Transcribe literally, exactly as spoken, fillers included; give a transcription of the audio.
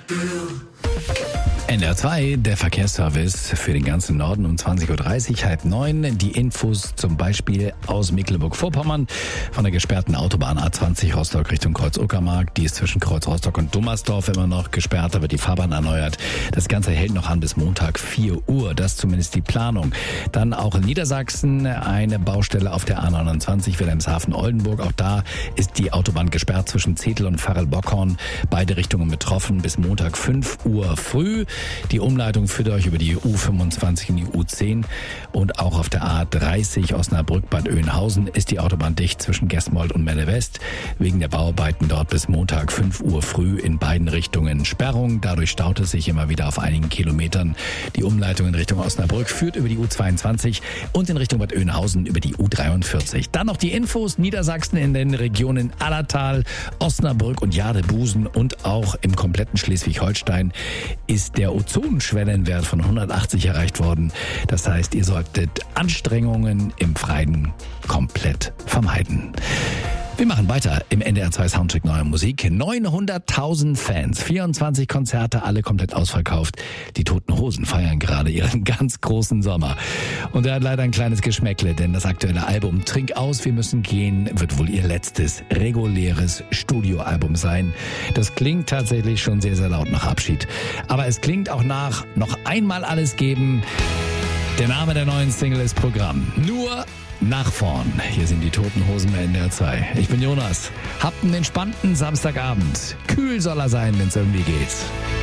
N D R zwei, der Verkehrsservice für den ganzen Norden um zwanzig Uhr dreißig, halb neun. Die Infos zum Beispiel aus Mecklenburg-Vorpommern von der gesperrten Autobahn A zwanzig Rostock Richtung Kreuz-Uckermark. Die ist zwischen Kreuz Rostock und Dummersdorf immer noch gesperrt, da wird die Fahrbahn erneuert. Das Ganze hält noch an bis Montag vier Uhr, das ist zumindest die Planung. Dann auch in Niedersachsen eine Baustelle auf der A neunundzwanzig Wilhelmshaven-Oldenburg. Auch da ist die Autobahn gesperrt zwischen Zetel und Varel-Bockhorn. Beide Richtungen betroffen bis Montag fünf Uhr früh. Die Umleitung führt euch über die U fünfundzwanzig in die U zehn und auch auf der A dreißig Osnabrück-Bad Oeynhausen ist die Autobahn dicht zwischen Gesmold und Melle West. Wegen der Bauarbeiten dort bis Montag fünf Uhr früh in beiden Richtungen Sperrung. Dadurch staut es sich immer wieder auf einigen Kilometern. Die Umleitung in Richtung Osnabrück führt über die U zweiundzwanzig und in Richtung Bad Oeynhausen über die U dreiundvierzig. Dann noch die Infos: Niedersachsen in den Regionen Allertal, Osnabrück und Jadebusen und auch im kompletten Schleswig-Holstein ist der Ozonschwellenwert von hundertachtzig erreicht worden. Das heißt, ihr solltet Anstrengungen im Freien komplett vermeiden. Wir machen weiter im N D R zwei Soundcheck Neue Musik. neunhunderttausend Fans, vierundzwanzig Konzerte, alle komplett ausverkauft. Die Toten Hosen feiern gerade ihren ganz großen Sommer. Und er hat leider ein kleines Geschmäckle, denn das aktuelle Album Trink aus, wir müssen gehen wird wohl ihr letztes reguläres Studioalbum sein. Das klingt tatsächlich schon sehr, sehr laut nach Abschied. Aber es klingt auch nach noch einmal alles geben. Der Name der neuen Single ist Programm. Nur nach vorn. Hier sind die Toten Hosen bei N D R zwei. Ich bin Jonas. Habt einen entspannten Samstagabend. Kühl soll er sein, wenn es irgendwie geht.